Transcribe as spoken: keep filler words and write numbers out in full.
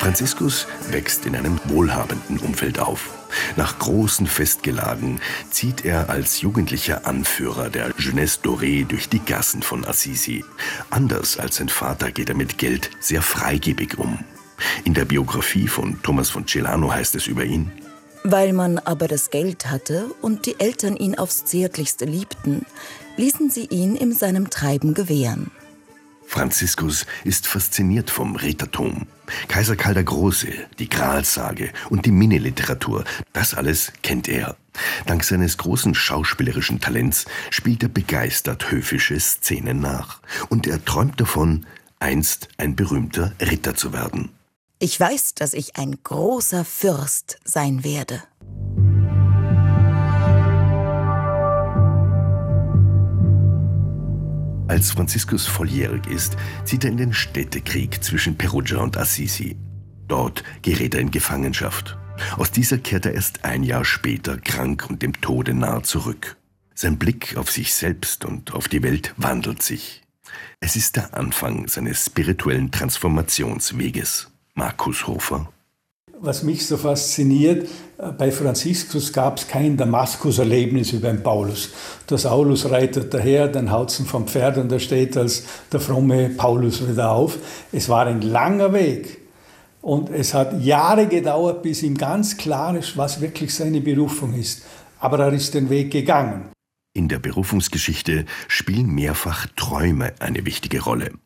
Franziskus wächst in einem wohlhabenden Umfeld auf. Nach großen Festgelagen zieht er als jugendlicher Anführer der Jeunesse Dorée durch die Gassen von Assisi. Anders als sein Vater geht er mit Geld sehr freigebig um. In der Biografie von Thomas von Celano heißt es über ihn: Weil man aber das Geld hatte und die Eltern ihn aufs Zärtlichste liebten, ließen sie ihn in seinem Treiben gewähren. Franziskus ist fasziniert vom Rittertum. Kaiser Karl der Große, die Gralsage und die Minneliteratur, das alles kennt er. Dank seines großen schauspielerischen Talents spielt er begeistert höfische Szenen nach. Und er träumt davon, einst ein berühmter Ritter zu werden. Ich weiß, dass ich ein großer Fürst sein werde. Als Franziskus volljährig ist, zieht er in den Städtekrieg zwischen Perugia und Assisi. Dort gerät er in Gefangenschaft. Aus dieser kehrt er erst ein Jahr später krank und dem Tode nahe zurück. Sein Blick auf sich selbst und auf die Welt wandelt sich. Es ist der Anfang seines spirituellen Transformationsweges. Markus Hofer. Was mich so fasziniert, bei Franziskus gab es kein Damaskus-Erlebnis wie beim Paulus. Der Saulus reitet daher, dann haut ihn vom Pferd und da steht als der fromme Paulus wieder auf. Es war ein langer Weg und es hat Jahre gedauert, bis ihm ganz klar ist, was wirklich seine Berufung ist. Aber er ist den Weg gegangen. In der Berufungsgeschichte spielen mehrfach Träume eine wichtige Rolle.